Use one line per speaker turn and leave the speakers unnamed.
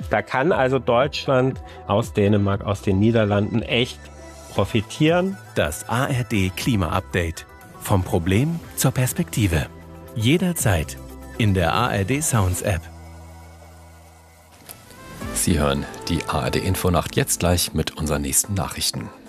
Da kann also Deutschland aus Dänemark, aus den Niederlanden echt profitieren.
Das ARD Klima Update. Vom Problem zur Perspektive. Jederzeit in der ARD Sounds App.
Sie hören die ARD Infonacht jetzt gleich mit unseren nächsten Nachrichten.